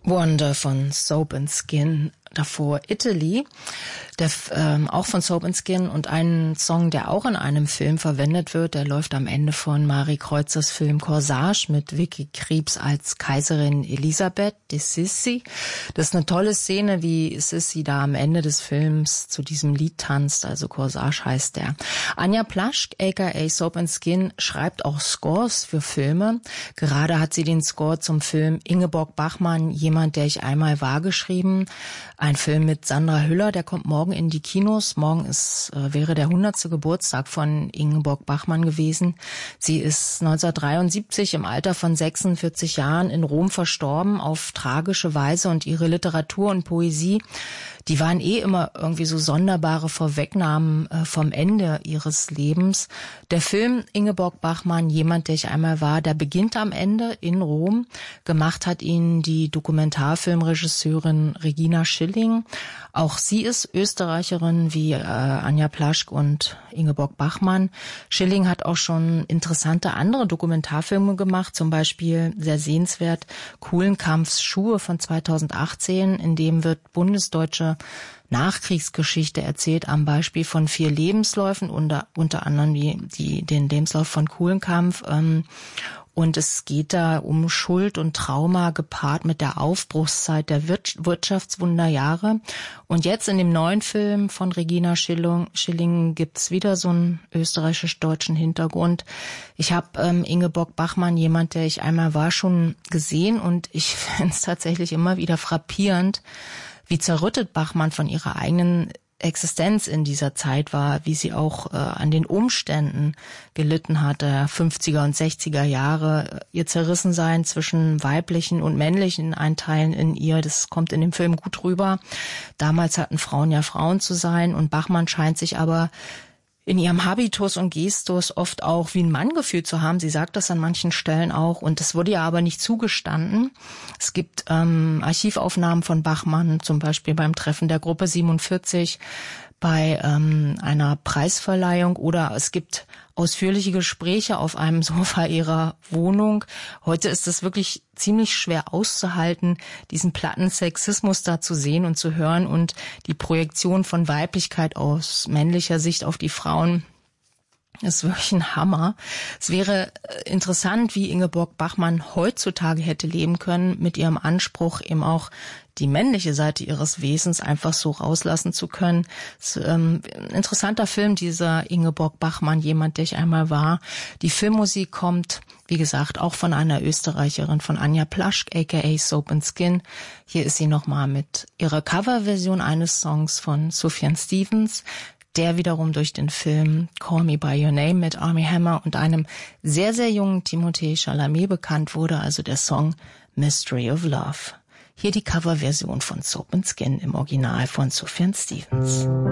Wonder von Soap & Skin, davor Italy, auch von Soap & Skin, und einen Song, der auch in einem Film verwendet wird, der läuft am Ende von Marie Kreuzers Film Corsage mit Vicky Krieps als Kaiserin Elisabeth, die Sissi. Das ist eine tolle Szene, wie Sissi da am Ende des Films zu diesem Lied tanzt, also Corsage heißt der. Anja Plaschk, aka Soap & Skin, schreibt auch Scores für Filme. Gerade hat sie den Score zum Film Ingeborg Bachmann, Jemand, der ich einmal war, geschrieben. Ein Film mit Sandra Hüller, der kommt morgen in die Kinos. Morgen wäre der 100. Geburtstag von Ingeborg Bachmann gewesen. Sie ist 1973 im Alter von 46 Jahren in Rom verstorben, auf tragische Weise, und ihre Literatur und Poesie, die waren immer irgendwie so sonderbare Vorwegnahmen vom Ende ihres Lebens. Der Film Ingeborg Bachmann, Jemand, der ich einmal war, der beginnt am Ende in Rom. Gemacht hat ihn die Dokumentarfilmregisseurin Regina Schilling. Auch sie ist Österreicherin wie Anja Plaschk und Ingeborg Bachmann. Schilling hat auch schon interessante andere Dokumentarfilme gemacht, zum Beispiel sehr sehenswert Kuhlenkampfs Schuhe von 2018, in dem wird bundesdeutsche Nachkriegsgeschichte erzählt am Beispiel von 4 Lebensläufen, unter anderem den Lebenslauf von Kuhlenkampf. Und es geht da um Schuld und Trauma gepaart mit der Aufbruchszeit der Wirtschaftswunderjahre. Und jetzt in dem neuen Film von Regina Schilling gibt's wieder so einen österreichisch-deutschen Hintergrund. Ich habe Ingeborg Bachmann, Jemand, der ich einmal war, schon gesehen, und ich finde es tatsächlich immer wieder frappierend, wie zerrüttet Bachmann von ihrer eigenen Existenz in dieser Zeit war, wie sie auch an den Umständen gelitten hat, der 50er und 60er Jahre, ihr Zerrissensein zwischen weiblichen und männlichen Einteilen in ihr, das kommt in dem Film gut rüber. Damals hatten Frauen ja Frauen zu sein, und Bachmann scheint sich aber in ihrem Habitus und Gestus oft auch wie ein Mann gefühlt zu haben. Sie sagt das an manchen Stellen auch, und das wurde ihr aber nicht zugestanden. Es gibt Archivaufnahmen von Bachmann, zum Beispiel beim Treffen der Gruppe 47, bei einer Preisverleihung, oder es gibt ausführliche Gespräche auf einem Sofa ihrer Wohnung. Heute ist es wirklich ziemlich schwer auszuhalten, diesen platten Sexismus da zu sehen und zu hören, und die Projektion von Weiblichkeit aus männlicher Sicht auf die Frauen. Das ist wirklich ein Hammer. Es wäre interessant, wie Ingeborg Bachmann heutzutage hätte leben können, mit ihrem Anspruch, eben auch die männliche Seite ihres Wesens einfach so rauslassen zu können. Es ist, ein interessanter Film, dieser Ingeborg Bachmann, Jemand, der ich einmal war. Die Filmmusik kommt, wie gesagt, auch von einer Österreicherin, von Anja Plaschk, aka Soap & Skin. Hier ist sie nochmal mit ihrer Coverversion eines Songs von Sufjan Stevens, der wiederum durch den Film Call Me By Your Name mit Armie Hammer und einem sehr, sehr jungen Timothée Chalamet bekannt wurde, also der Song Mystery of Love. Hier die Coverversion von Soap & Skin im Original von Sufjan Stevens.